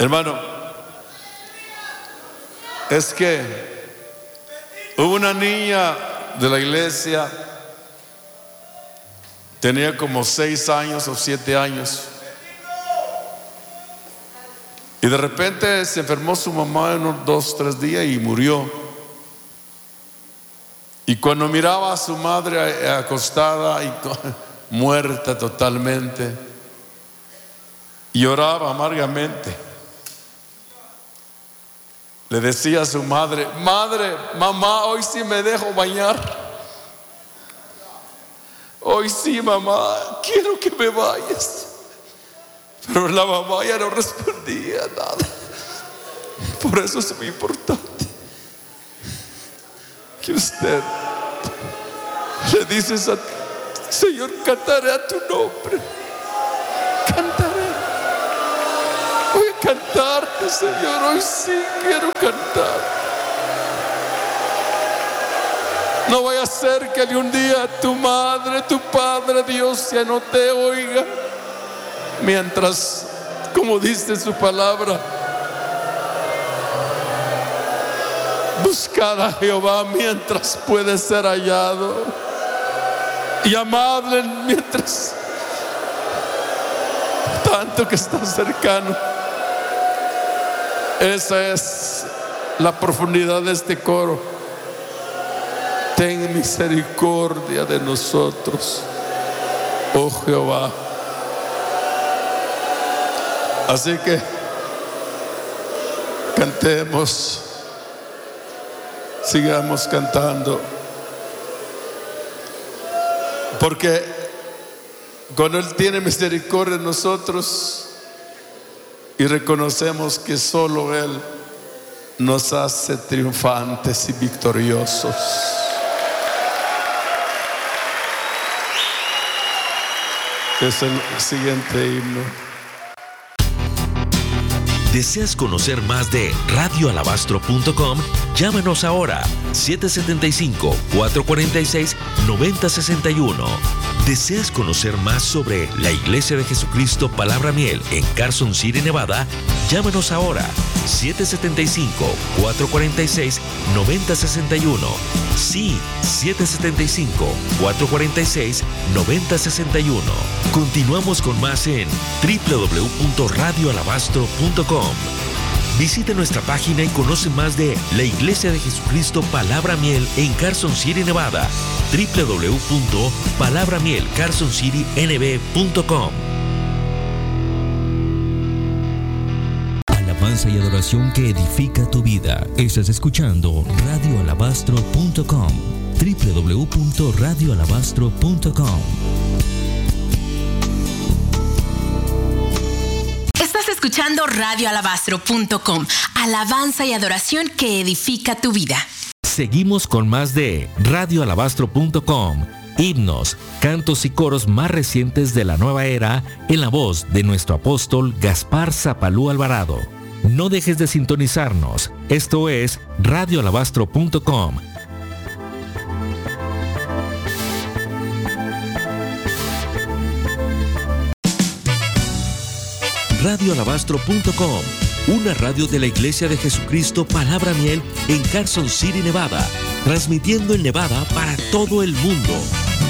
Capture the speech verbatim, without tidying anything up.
Hermano, es que hubo una niña de la iglesia, tenía como seis años o siete años, y de repente se enfermó su mamá en unos dos, tres días y murió. Y cuando miraba a su madre acostada y muerta totalmente, lloraba amargamente. Le decía a su madre: madre, mamá, hoy sí me dejo bañar. Hoy sí, mamá, quiero que me vayas. Pero la mamá ya no respondía nada. Por eso es muy importante que usted le dices a Señor, cantaré a tu nombre. Cantaré. Voy a cantarte, Señor. Hoy sí quiero cantar. No vaya a ser que algún día tu madre, tu padre, Dios ya no te oiga. Mientras, como dice su palabra, buscad a Jehová mientras puede ser hallado, y amadle mientras tanto que está cercano. Esa es la profundidad de este coro. Ten misericordia de nosotros, oh Jehová. Así que cantemos, sigamos cantando, porque cuando Él tiene misericordia de nosotros y reconocemos que solo Él nos hace triunfantes y victoriosos. Es el siguiente himno. ¿Deseas conocer más de radio alabastro punto com? Llámanos ahora, siete siete cinco, cuatro cuatro seis, nueve cero seis uno. ¿Deseas conocer más sobre la Iglesia de Jesucristo Palabra Miel en Carson City, Nevada? Llámanos ahora, siete siete cinco, cuatro cuatro seis, nueve cero seis uno. Sí, siete siete cinco, cuatro cuatro seis, nueve cero seis uno. Continuamos con más en doble u doble u doble u punto radio alabastro punto com. Visite nuestra página y conoce más de la Iglesia de Jesucristo Palabra Miel en Carson City, Nevada. doble u doble u doble u punto palabra miel carson city n b punto com. Alabanza y adoración que edifica tu vida. Estás escuchando radio alabastro punto com. doble u doble u doble u punto radio alabastro punto com. Escuchando radio alabastro punto com, alabanza y adoración que edifica tu vida. Seguimos con más de radio alabastro punto com, himnos, cantos y coros más recientes de la nueva era en la voz de nuestro apóstol Gaspar Zapalú Alvarado. No dejes de sintonizarnos. Esto es radio alabastro punto com. radio alabastro punto com, una radio de la Iglesia de Jesucristo Palabra Miel en Carson City, Nevada, transmitiendo en Nevada para todo el mundo.